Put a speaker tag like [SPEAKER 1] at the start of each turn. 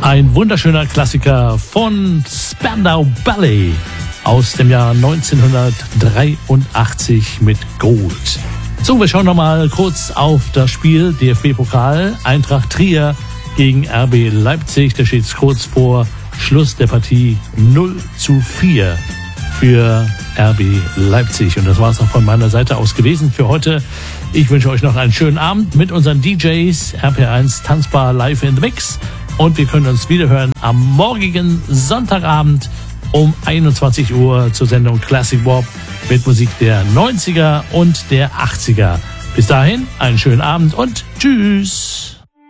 [SPEAKER 1] Ein wunderschöner Klassiker von Spandau Ballet aus dem Jahr 1983 mit Gold. So, wir schauen noch mal kurz auf das Spiel DFB-Pokal. Eintracht Trier gegen RB Leipzig. Da steht es kurz vor Schluss der Partie 0:4 für RB Leipzig. Und das war es auch von meiner Seite aus gewesen für heute. Ich wünsche euch noch einen schönen Abend mit unseren DJs. RPR1 Tanzbar live in the Mix. Und wir können uns wiederhören am morgigen Sonntagabend um 21 Uhr zur Sendung Classic Warp mit Musik der 90er und der 80er. Bis dahin, einen schönen Abend und tschüss.